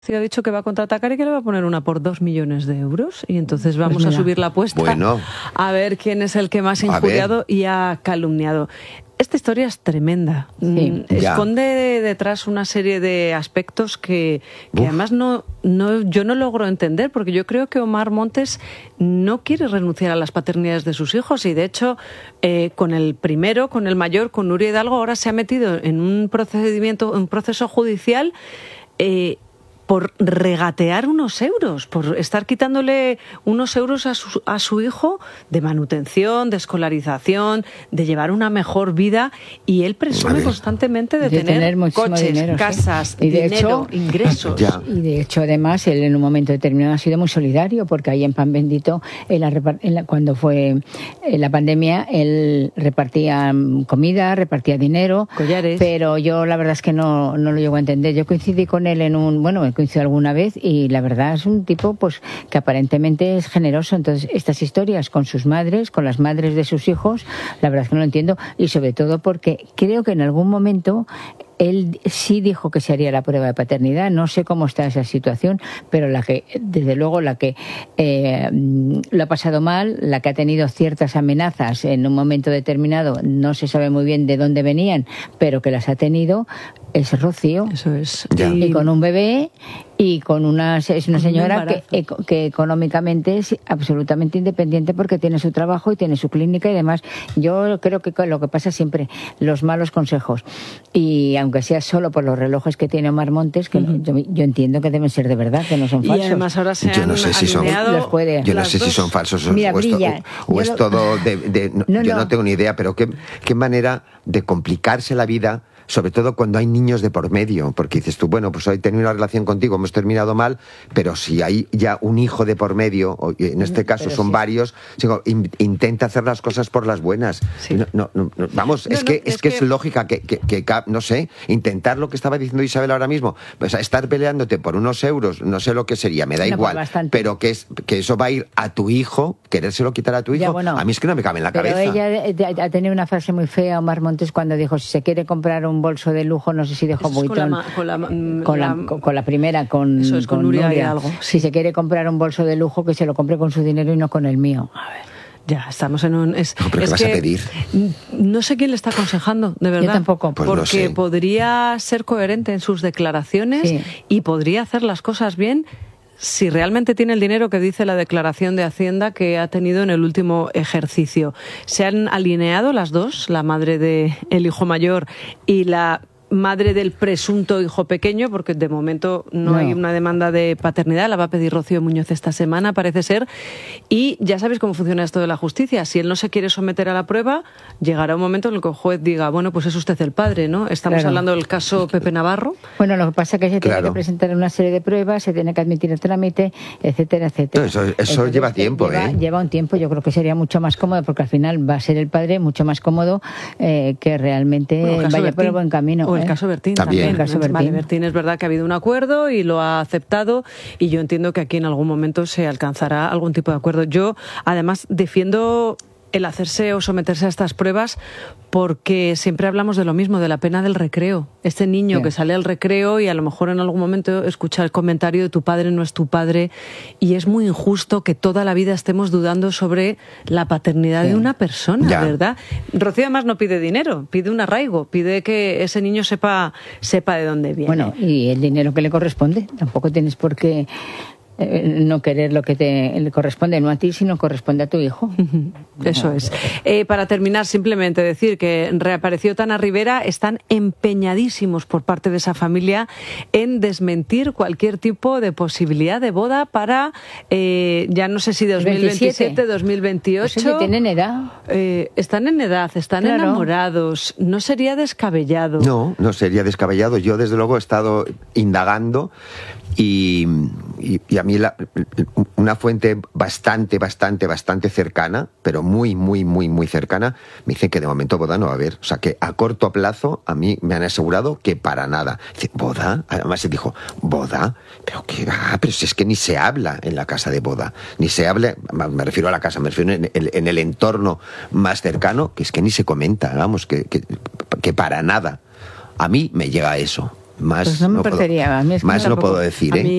ha dicho que va a contraatacar y que le va a poner una por 2 millones de euros y entonces vamos a subir la apuesta a ver quién es el que más ha injuriado y ha calumniado. Esta historia es tremenda. Sí, esconde detrás una serie de aspectos que además yo no logro entender, porque yo creo que Omar Montes no quiere renunciar a las paternidades de sus hijos y de hecho con el primero, con el mayor, con Nuria Hidalgo, ahora se ha metido en un proceso judicial por regatear unos euros, por estar quitándole unos euros a su hijo de manutención, de escolarización, de llevar una mejor vida, y él presume constantemente de tener coches, dinero, casas, y de dinero, hecho, ingresos. Y de hecho, además, él en un momento determinado ha sido muy solidario, porque ahí en Pan Bendito, cuando fue la pandemia, él repartía comida, repartía dinero, collares. Pero yo la verdad es que no lo llego a entender. Yo coincidí con él coincidió alguna vez y la verdad es un tipo pues que aparentemente es generoso. Entonces estas historias con sus madres, con las madres de sus hijos, la verdad es que no lo entiendo, y sobre todo porque creo que en algún momento él sí dijo que se haría la prueba de paternidad. No sé cómo está esa situación, pero desde luego la que lo ha pasado mal, la que ha tenido ciertas amenazas en un momento determinado, no se sabe muy bien de dónde venían, pero que las ha tenido, es Rocío. Eso es. Y con un bebé y es una señora que económicamente es absolutamente independiente porque tiene su trabajo y tiene su clínica y demás. Yo creo que lo que pasa siempre, los malos consejos, y aunque sea solo por los relojes que tiene Omar Montes, que yo entiendo que deben ser de verdad, que no son falsos. Y además ahora se han alineado. Yo no sé si son falsos o es todo yo no tengo ni idea, pero qué manera de complicarse la vida, sobre todo cuando hay niños de por medio, porque dices tú, bueno, pues hoy he tenido una relación contigo, hemos terminado mal, pero si hay ya un hijo de por medio, en este caso son varios, intenta hacer las cosas por las buenas. Sí. Es lógica que, no sé, intentar lo que estaba diciendo Isabel ahora mismo, pues estar peleándote por unos euros, no sé lo que sería, me da igual, pero que eso va a ir a tu hijo, querérselo quitar a tu hijo, a mí es que no me cabe en la cabeza. Pero ella ha tenido una frase muy fea, Omar Montes, cuando dijo, si se quiere comprar un bolso de lujo, no sé si dejó Vuitton con la primera, con Nuria Hidalgo. Si se quiere comprar un bolso de lujo, que se lo compre con su dinero y no con el mío. A ver, ya estamos en un... ¿Pero qué vas a pedir? No sé quién le está aconsejando, de verdad. Yo tampoco. Pues porque no sé. Podría ser coherente en sus declaraciones y podría hacer las cosas bien si realmente tiene el dinero que dice la declaración de Hacienda que ha tenido en el último ejercicio. Se han alineado las dos, la madre del hijo mayor y la madre del presunto hijo pequeño, porque de momento no hay una demanda de paternidad, la va a pedir Rocío Muñoz esta semana, parece ser, y ya sabéis cómo funciona esto de la justicia. Si él no se quiere someter a la prueba, llegará un momento en el que el juez diga, bueno, pues es usted el padre, ¿no? Estamos hablando del caso Pepe Navarro. Bueno, lo que pasa es que se tiene que presentar una serie de pruebas, se tiene que admitir el trámite, etcétera, etcétera. Eso lleva tiempo, Lleva un tiempo. Yo creo que sería mucho más cómodo, porque al final va a ser el padre mucho más cómodo que realmente vaya por el buen camino. O el caso Bertín también. Vale, Bertín es verdad que ha habido un acuerdo y lo ha aceptado, y yo entiendo que aquí en algún momento se alcanzará algún tipo de acuerdo. Yo, además, defiendo el hacerse o someterse a estas pruebas porque siempre hablamos de lo mismo, de la pena del recreo. Este niño que sale al recreo y a lo mejor en algún momento escucha el comentario de tu padre no es tu padre, y es muy injusto que toda la vida estemos dudando sobre la paternidad de una persona, ¿verdad? Rocío además no pide dinero, pide un arraigo, pide que ese niño sepa de dónde viene. Bueno, y el dinero que le corresponde, tampoco tienes por qué no querer lo que le corresponde, no a ti, sino corresponde a tu hijo. Eso es. Para terminar, simplemente decir que reapareció Tana Rivera. Están empeñadísimos por parte de esa familia en desmentir cualquier tipo de posibilidad de boda para, ya no sé si 2027, 2028. Pues sí, tienen edad. Están en edad, están enamorados. No sería descabellado. No sería descabellado. Yo, desde luego, he estado indagando y a mí una fuente bastante cercana, pero muy cercana, me dice que de momento boda no va a haber. O sea, que a corto plazo a mí me han asegurado que para nada. Dice, ¿boda? Además se dijo, ¿boda? Pero qué va, pero si es que ni se habla en la casa de boda. Ni se habla, me refiero a la casa, me refiero en el entorno más cercano, que es que ni se comenta, vamos, que para nada. A mí me llega eso. Más pues no me parecería. A mí es que más no puedo decir, ¿eh?